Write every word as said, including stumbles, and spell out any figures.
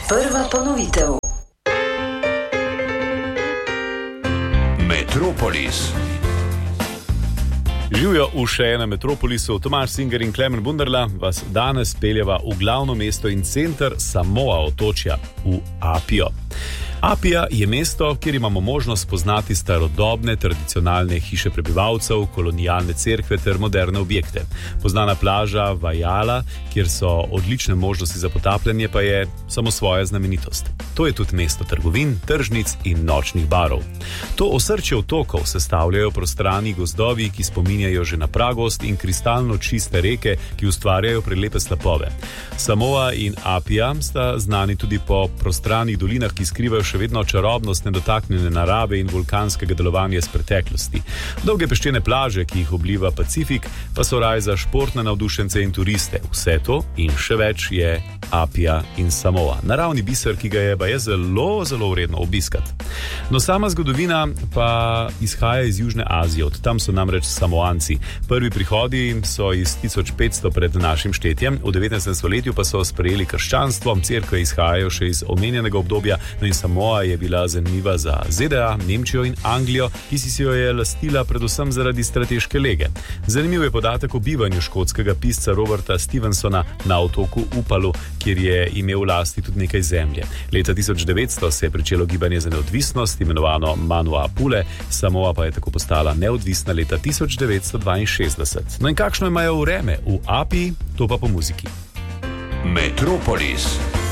Prva ponovitev. Metropolis. Živijo v še enem Metropolisu. Tomaž Singer in Klemen Bunderla vas danes peljeva v glavno mesto in center Samoa otočja, v Apijo. Apija je mesto, kjer imamo možnost spoznati starodobne, tradicionalne hiše prebivalcev, kolonialne cerkve ter moderne objekte. Poznana plaža Vajala, kjer so odlične možnosti za potapljanje, pa je samo svoja znamenitost. To je tudi mesto trgovin, tržnic in nočnih barov. To osrčje otokov sestavljajo prostrani gozdovi, ki spominjajo že na pragost, in kristalno čiste reke, ki ustvarjajo prelepe slapove. Samoa in Apija sta znani tudi po prostranih dolinah, ki skrivajo še vedno čarobnost nedotaknjene narave in vulkanskega delovanja iz preteklosti. Dolge peščene plaže, ki jih obliva Pacifik, pa so raj za športne navdušence in turiste. Vse to in še več je Apija in Samoa. Naravni biser, ki ga je baje zelo, zelo vredno obiskati. No, sama zgodovina pa izhaja iz Južne Azije. Od tam so namreč Samoanci. Prvi prihodi so iz tisoč petsto pred našim štetjem, v devetnajstem stoletju pa so sprejeli krščanstvo, cerkve izhajajo še iz omenjenega obdobja, no in Samoa je bila zanimiva za Z D A, Nemčijo in Anglijo, ki si jo je lastila predvsem zaradi strateške lege. Zanimiv je podatek o bivanju škotskega pisca Roberta Stevensona na otoku Upalu, kjer je imel v lasti tudi nekaj zemlje. Leta tisoč devetsto se je pričelo gibanje za neodvisnost, imenovano Manua Apule, Samoa pa je tako postala neodvisna leta tisoč devetsto dvainšestdeset. No in kakšno imajo vreme v Apiji, to pa po muziki. Metropolis.